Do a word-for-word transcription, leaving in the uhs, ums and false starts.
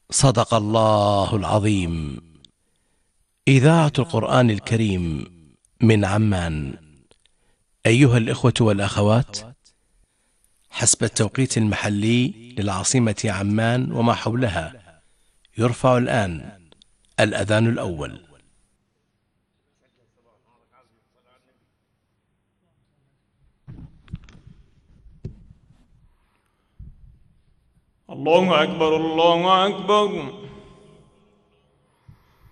صدق الله العظيم. إذاعة القرآن الكريم من عمان. أيها الإخوة والأخوات، حسب التوقيت المحلي للعاصمة عمان وما حولها، يرفع الآن الأذان الأول. الله أكبر الله أكبر.